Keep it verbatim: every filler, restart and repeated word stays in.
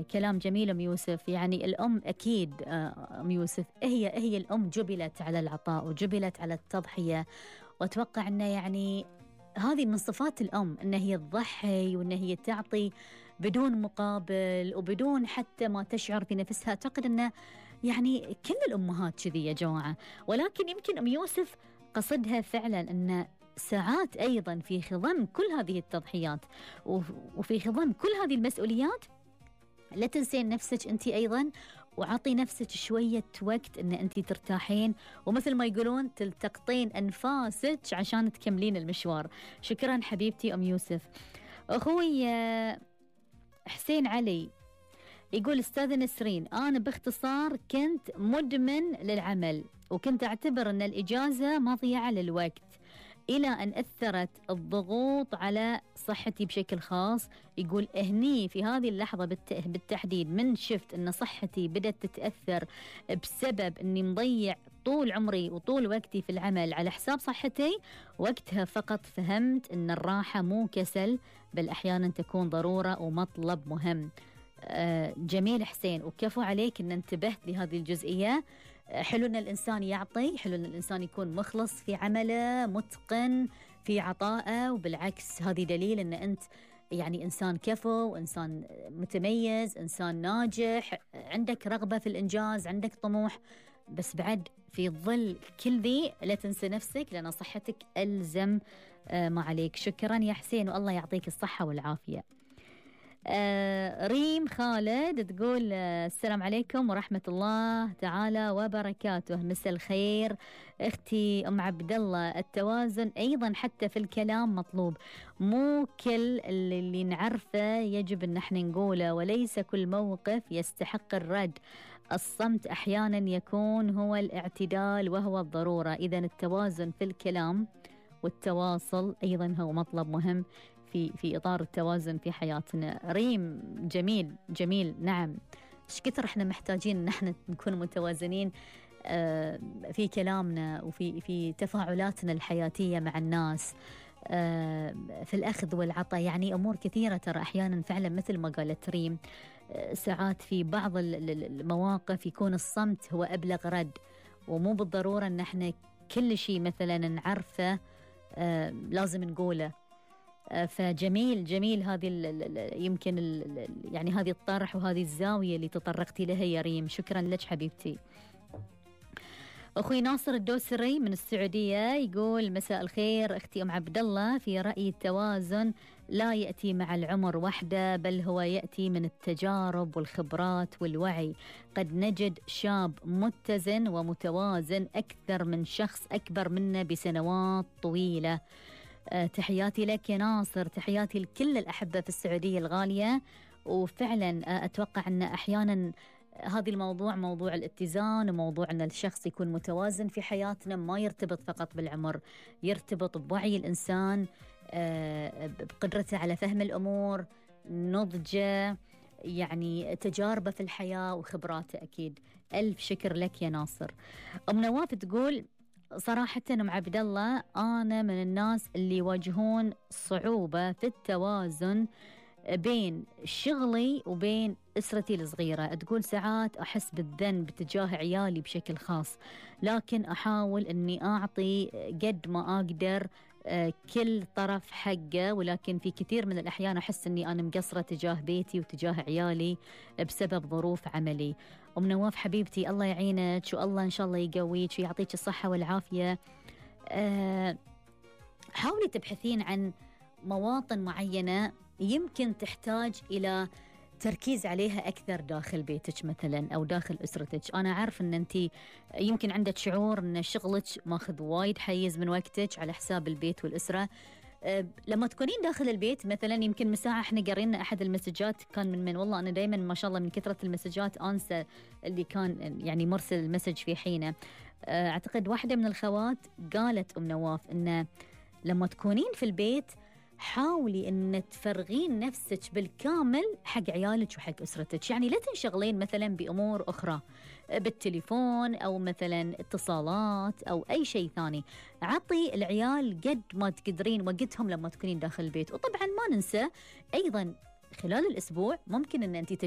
كلام جميل أم يوسف. يعني الأم أكيد أم يوسف هي هي الأم جبلت على العطاء وجبلت على التضحية، وأتوقع أنه يعني هذه من صفات الأم، أن هي تضحي وأن هي تعطي بدون مقابل وبدون حتى ما تشعر في نفسها. أعتقد أنه يعني كل الأمهات كذي يا جماعة، ولكن يمكن أم يوسف قصدها فعلا أن ساعات أيضا في خضم كل هذه التضحيات وفي خضم كل هذه المسؤوليات لا تنسين نفسك أنت أيضا، وعطي نفسك شوية وقت أن أنت ترتاحين، ومثل ما يقولون تلتقطين أنفاسك عشان تكملين المشوار. شكرا حبيبتي أم يوسف. أخوي حسين علي يقول أستاذة نسرين، أنا باختصار كنت مدمن للعمل، وكنت أعتبر أن الإجازة مضيعة للوقت، إلى أن أثرت الضغوط على صحتي بشكل خاص. يقول أهني في هذه اللحظة بالتحديد من شفت أن صحتي بدأت تتأثر بسبب أني مضيع طول عمري وطول وقتي في العمل على حساب صحتي، وقتها فقط فهمت أن الراحة مو كسل، بل أحيانا تكون ضرورة ومطلب مهم. آه جميل حسين، وكفو عليك أن انتبهت لهذه الجزئية. آه حلو أن الإنسان يعطي، حلو أن الإنسان يكون مخلص في عمله، متقن في عطائه، وبالعكس هذه دليل أن أنت يعني إنسان كفو وإنسان متميز، إنسان ناجح، عندك رغبة في الإنجاز، عندك طموح. بس بعد في ظل كل ذي لا تنسى نفسك، لأن صحتك ألزم آه ما عليك. شكرا يا حسين، والله يعطيك الصحة والعافية. آه ريم خالد تقول آه السلام عليكم ورحمة الله تعالى وبركاته. مساء الخير اختي ام عبد الله. التوازن ايضا حتى في الكلام مطلوب، مو كل اللي, اللي نعرفه يجب ان احنا نقوله، وليس كل موقف يستحق الرد. الصمت احيانا يكون هو الاعتدال وهو الضرورة. اذا التوازن في الكلام والتواصل ايضا هو مطلب مهم في في إطار التوازن في حياتنا. ريم جميل جميل، نعم ايش كثر احنا محتاجين ان احنا نكون متوازنين في كلامنا وفي في تفاعلاتنا الحياتية مع الناس، في الأخذ والعطاء. يعني أمور كثيرة ترى أحيانا فعلا مثل ما قالت ريم، ساعات في بعض المواقف يكون الصمت هو أبلغ رد، ومو بالضرورة ان احنا كل شيء مثلا نعرفه لازم نقوله. فجميل جميل هذه ال ال يمكن ال يعني هذه الطرح وهذه الزاوية اللي تطرقتي لها يا ريم، شكرا لك حبيبتي. أخوي ناصر الدوسري من السعودية يقول مساء الخير أختي أم عبد الله. في رأيي التوازن لا يأتي مع العمر وحده، بل هو يأتي من التجارب والخبرات والوعي. قد نجد شاب متزن ومتوازن أكثر من شخص أكبر منه بسنوات طويلة. أه تحياتي لك يا ناصر، تحياتي لكل الأحبة في السعودية الغالية. وفعلا أتوقع أن أحيانا هذا الموضوع موضوع الاتزان وموضوع أن الشخص يكون متوازن في حياتنا ما يرتبط فقط بالعمر، يرتبط بوعي الإنسان، أه بقدرته على فهم الأمور، نضجه، يعني تجاربه في الحياة وخبراته أكيد. ألف شكر لك يا ناصر. أم نواف تقول صراحة أم عبد الله أنا من الناس اللي يواجهون صعوبة في التوازن بين شغلي وبين أسرتي الصغيرة. تقول ساعات أحس بالذنب تجاه عيالي بشكل خاص، لكن أحاول أني أعطي قد ما أقدر كل طرف حقه، ولكن في كثير من الأحيان أحس أني أنا مقصرة تجاه بيتي وتجاه عيالي بسبب ظروف عملي. أم نواف حبيبتي الله يعينك، والله إن شاء الله يقويك ويعطيك الصحة والعافية. حاولي تبحثين عن مواطن معينة يمكن تحتاج إلى تركيز عليها أكثر داخل بيتك مثلا أو داخل أسرتك. أنا عارف أن أنت يمكن عندك شعور أن شغلك ماخذ وايد حيز من وقتك على حساب البيت والأسرة. أه لما تكونين داخل البيت مثلا، يمكن مساحة احنا قرينا أحد المسجات كان من من والله أنا دايما ما شاء الله من كثرة المسجات أنسى اللي كان يعني مرسل المسج في حينه. أه أعتقد واحدة من الخوات قالت أم نواف أن لما تكونين في البيت حاولي أن تفرغين نفسك بالكامل حق عيالك وحق أسرتك. يعني لا تنشغلين مثلا بأمور أخرى بالتليفون أو مثلا اتصالات أو أي شيء ثاني. عطي العيال قد ما تقدرين وقتهم لما تكونين داخل البيت. وطبعا ما ننسى أيضا خلال الأسبوع ممكن أن أنت